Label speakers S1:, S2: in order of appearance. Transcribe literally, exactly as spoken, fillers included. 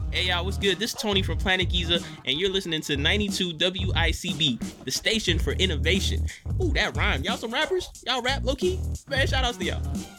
S1: Hey y'all, what's good? This is Tony from Planet Giza, and you're listening to ninety-two W I C B, the station for innovation. Ooh, that rhyme. Y'all some rappers? Y'all rap low-key? Man, shout outs to y'all.